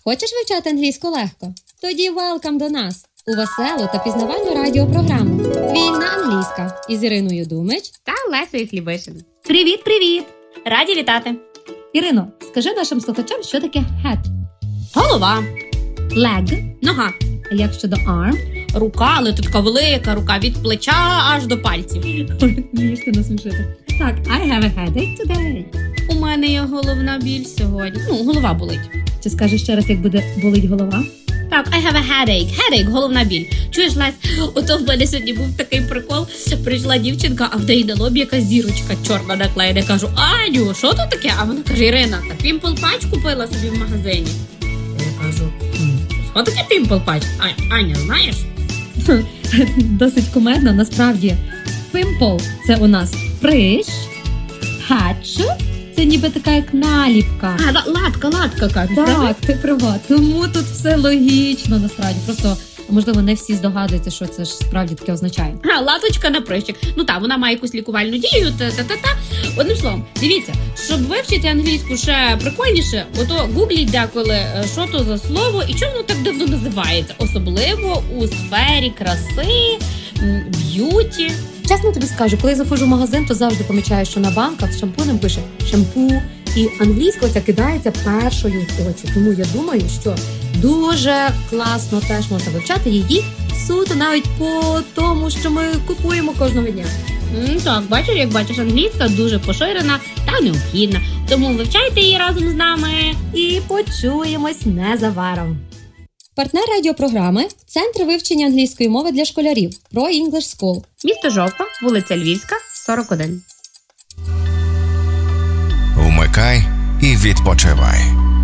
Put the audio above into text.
Хочеш вивчати англійську легко? Тоді welcome до нас у веселу та пізнавальну радіопрограму «Вільна англійська» із Іриною Думич та Лесею Хлібишин. Привіт! Раді вітати! Ірино, скажи нашим слухачам, що таке head? Голова, Leg. нога, А як щодо arm? рука, але тут така велика рука від плеча аж до пальців. Вмієш ти насмішити. Так, I have a headache today. У мене є головна біль сьогодні. Голова болить. Чи скажеш ще раз, як буде болить голова? Так, I have a headache. Headache, головна біль. Чуєш, Лесь, ото в мене сьогодні був такий прикол. Прийшла дівчинка, а в неї на лобі якась зірочка чорна наклеєна. Я кажу, Аню, що то таке? А вона каже, Ірина, та пімпл патч купила собі в магазині. Я кажу, що таке пімпл патч? Аня, знаєш? Досить кумедно, насправді. Pimple – це у нас прищ, patch – це ніби така як наліпка. Латка, кажу. Так, ти права. Тому тут все логічно, насправді. Просто, можливо, не всі здогадуються, що це ж справді таке означає. Латочка на прищик. Вона має якусь лікувальну дію, та-та-та-та. Одним словом, дивіться, щоб вивчити англійську ще прикольніше, ото гугліть деколи, що то за слово і чому воно так дивно називається. Особливо у сфері краси, б'юті. Чесно тобі скажу, коли я заходжу в магазин, то завжди помічаю, що на банках з шампунем пише «шампу», і англійська оця кидається першою в очі. Тому я думаю, що дуже класно теж можна вивчати її суто навіть по тому, що ми купуємо кожного дня. Так, як бачиш, англійська дуже поширена та необхідна. Тому вивчайте її разом з нами. І почуємось незабаром. Партнер радіопрограми – Центр вивчення англійської мови для школярів Pro English School. Місто Жовква, вулиця Львівська, 41. Вмикай і відпочивай.